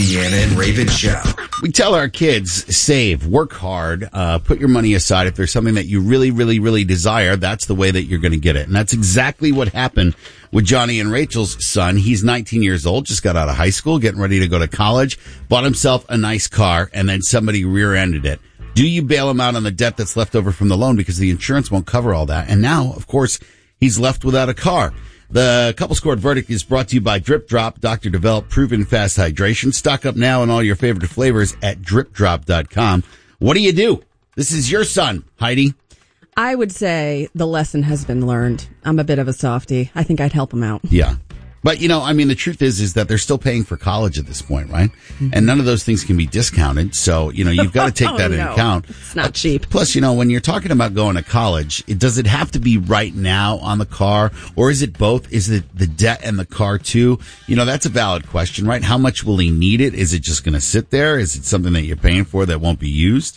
The Anna and Raven Show. We tell our kids, save, work hard, put your money aside. If there's something that you really, really, really desire, that's the way that you're going to get it. And that's exactly what happened with Johnny and Rachel's son. He's 19 years old, just got out of high school, getting ready to go to college, bought himself a nice car, and then somebody rear-ended it. Do you bail him out on the debt that's left over from the loan because the insurance won't cover all that? And now, of course, he's left without a car. The Couple Scored Verdict is brought to you by Drip Drop, Dr. Developed Proven Fast Hydration. Stock up now on all your favorite flavors at dripdrop.com. What do? This is your son, Heidi. I would say the lesson has been learned. I'm a bit of a softie. I think I'd help him out. Yeah. But, the truth is that they're still paying for college at this point, right? Mm-hmm. And none of those things can be discounted. So, you've got to take that into account. It's not cheap. Plus, when you're talking about going to college, does it have to be right now on the car? Or is it both? Is it the debt and the car too? That's a valid question, right? How much will he need it? Is it just going to sit there? Is it something that you're paying for that won't be used?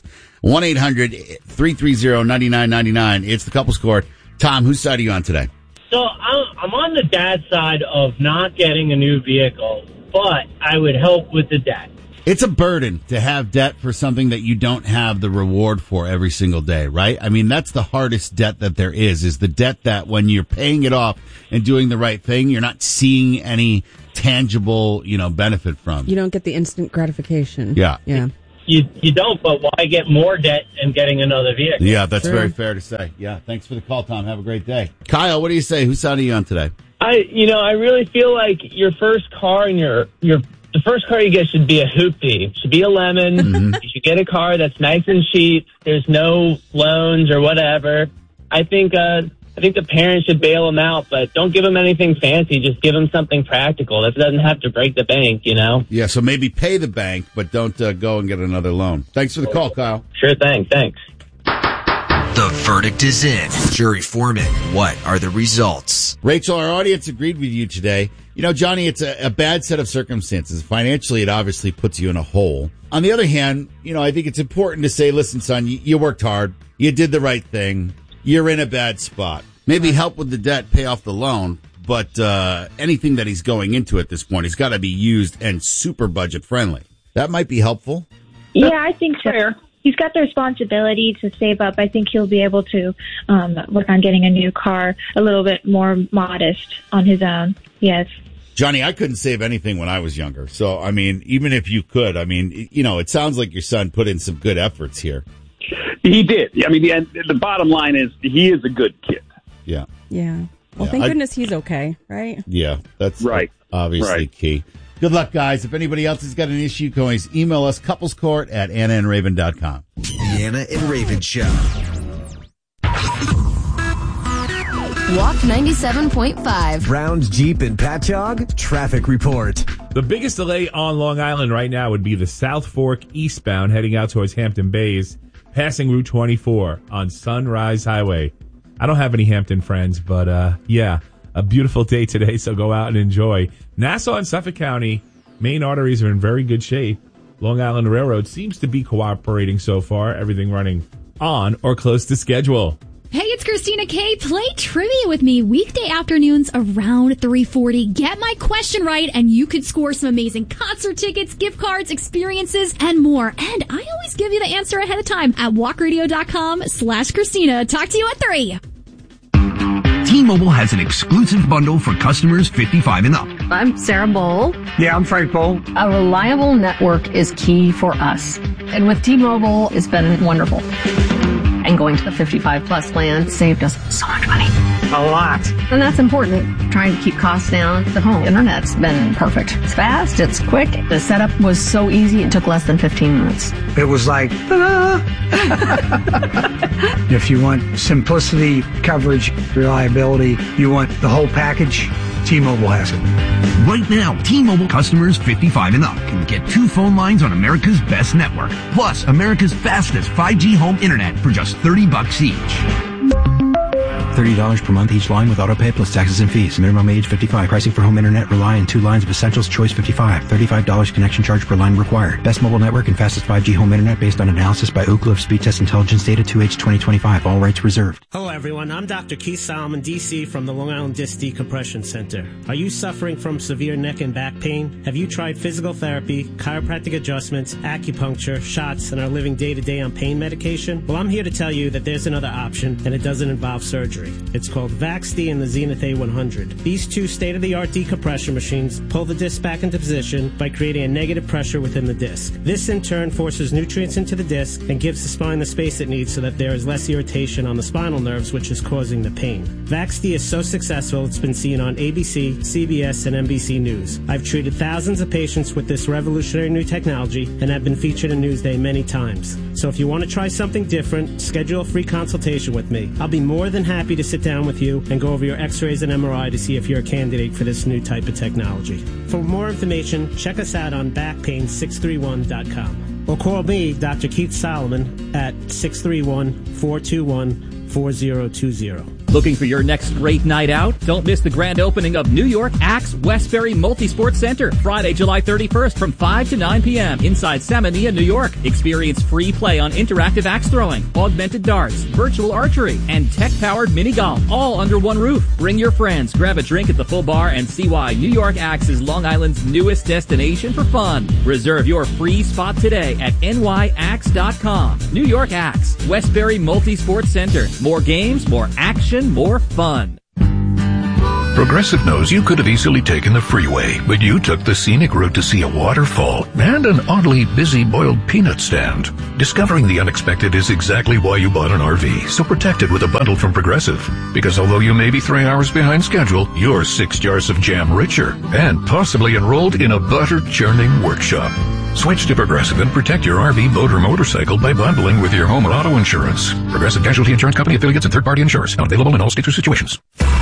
1-800-330-9999. It's the Couple Scored. Tom, whose side are you on today? So I'm on the dad side of not getting a new vehicle, but I would help with the debt. It's a burden to have debt for something that you don't have the reward for every single day, right? That's the hardest debt that there is the debt that when you're paying it off and doing the right thing, you're not seeing any tangible, benefit from. You don't get the instant gratification. Yeah. You don't, but why get more debt and getting another vehicle? Yeah, that's very fair to say. Yeah, thanks for the call, Tom. Have a great day. Kyle, what do you say? Whose side are you on today? I really feel like your first car and the first car you get should be a hoopty. It should be a lemon. Mm-hmm. You should get a car that's nice and cheap. There's no loans or whatever. I think the parents should bail them out, but don't give them anything fancy. Just give them something practical. That doesn't have to break the bank, Yeah, so maybe pay the bank, but don't go and get another loan. Thanks for the call, Kyle. Sure thing. Thanks. The verdict is in. Jury foreman, what are the results? Rachel, our audience agreed with you today. Johnny, it's a bad set of circumstances. Financially, it obviously puts you in a hole. On the other hand, I think it's important to say, listen, son, you worked hard. You did the right thing. You're in a bad spot. Maybe help with the debt, pay off the loan, but anything that he's going into at this point has got to be used and super budget friendly. That might be helpful. Yeah, I think so. He's got the responsibility to save up. I think he'll be able to work on getting a new car a little bit more modest on his own. Yes. Johnny, I couldn't save anything when I was younger. So, even if you could, it sounds like your son put in some good efforts here. He did. The bottom line is he is a good kid. Yeah. Yeah. Well, thank goodness he's okay, right? Yeah, that's right. Obviously key. Good luck, guys. If anybody else has got an issue, you can always email us, couplescourt@AnnaandRaven.com. The Anna and Raven Show. Walk 97.5. Browns, Jeep, and Patchogue. Traffic report. The biggest delay on Long Island right now would be the South Fork eastbound heading out towards Hampton Bays, passing Route 24 on Sunrise Highway. I don't have any Hampton friends, but a beautiful day today, so go out and enjoy. Nassau and Suffolk County main arteries are in very good shape. Long Island Railroad seems to be cooperating so far, everything running on or close to schedule. Hey, it's Christina K. Play trivia with me weekday afternoons around 3:40. Get my question right, and you could score some amazing concert tickets, gift cards, experiences, and more. And I always give you the answer ahead of time at walkradio.com/Christina. Talk to you at 3. T-Mobile has an exclusive bundle for customers 55 and up. I'm Sarah Bowl. Yeah, I'm Frank Bowl. A reliable network is key for us. And with T-Mobile, it's been wonderful. And going to the 55-plus plan saved us so much money. A lot. And that's important. Trying to keep costs down. The home internet's been perfect. It's fast. It's quick. The setup was so easy. It took less than 15 minutes. It was like, ta-da! If you want simplicity, coverage, reliability, you want the whole package, T-Mobile has it. Right now, T-Mobile customers 55 and up can get 2 phone lines on America's best network, plus America's fastest 5G home internet for just $30 each. $30 per month each line with autopay plus taxes and fees. Minimum age 55. Pricing for home internet, Rely and 2 lines of Essentials, Choice 55. $35 connection charge per line required. Best mobile network and fastest 5G home internet based on analysis by Oak Cliff Speed Test Intelligence Data 2H 2025. All rights reserved. Hello everyone, I'm Dr. Keith Solomon, DC from the Long Island Disc Decompression Center. Are you suffering from severe neck and back pain? Have you tried physical therapy, chiropractic adjustments, acupuncture, shots, and are living day to day on pain medication? Well, I'm here to tell you that there's another option, and it doesn't involve surgery. It's called VaxD and the Zenith A100. These two state-of-the-art decompression machines pull the disc back into position by creating a negative pressure within the disc. This, in turn, forces nutrients into the disc and gives the spine the space it needs so that there is less irritation on the spinal nerves, which is causing the pain. VaxD is so successful, it's been seen on ABC, CBS, and NBC News. I've treated thousands of patients with this revolutionary new technology and have been featured in Newsday many times. So if you want to try something different, schedule a free consultation with me. I'll be more than happy to sit down with you and go over your x-rays and MRI to see if you're a candidate for this new type of technology. For more information, check us out on backpain631.com or call me, Dr. Keith Solomon, at 631-421-4020. Looking for your next great night out? Don't miss the grand opening of New York Axe Westbury Multisport Center, Friday, July 31st from 5 to 9 p.m. inside Salmonia, New York. Experience free play on interactive axe throwing, augmented darts, virtual archery, and tech-powered mini golf, all under one roof. Bring your friends, grab a drink at the full bar, and see why New York Axe is Long Island's newest destination for fun. Reserve your free spot today at nyaxe.com. New York Axe, Westbury Multisport Center. More games, more action, more fun. Progressive knows you could have easily taken the freeway, but you took the scenic route to see a waterfall and an oddly busy boiled peanut stand. Discovering the unexpected is exactly why you bought an RV, so protect it with a bundle from Progressive. Because although you may be 3 hours behind schedule, you're 6 jars of jam richer and possibly enrolled in a butter-churning workshop. Switch to Progressive and protect your RV, boat, or motorcycle by bundling with your home or auto insurance. Progressive Casualty Insurance Company, affiliates, and third-party insurers. Not available in all states or situations.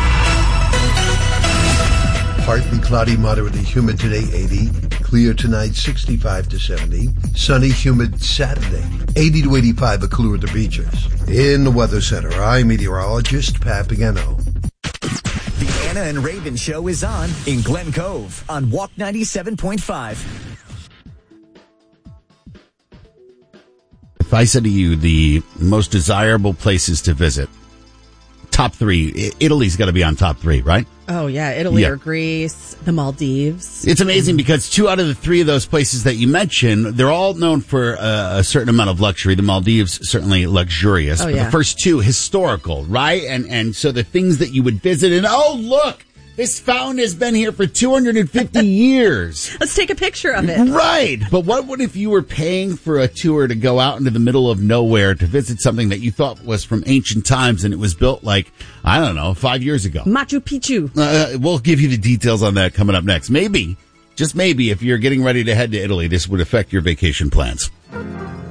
Partly cloudy, moderately humid today, 80. Clear tonight, 65 to 70. Sunny, humid Saturday, 80 to 85, but cooler at the beaches. In the Weather Center, I'm meteorologist Pat Pagano. The Anna and Raven Show is on in Glen Cove on Walk 97.5. If I said to you the most desirable places to visit, top 3, Italy's got to be on top 3, right? Oh, yeah. Italy or Greece, the Maldives. It's amazing because 2 out of the 3 of those places that you mentioned, they're all known for a certain amount of luxury. The Maldives, certainly luxurious. Oh, but yeah. the first 2, historical, right? And so the things that you would visit and, oh, look, this fountain has been here for 250 years. Let's take a picture of it. Right. But what would if you were paying for a tour to go out into the middle of nowhere to visit something that you thought was from ancient times and it was built like, I don't know, 5 years ago? Machu Picchu. We'll give you the details on that coming up next. Maybe, just maybe, if you're getting ready to head to Italy, this would affect your vacation plans.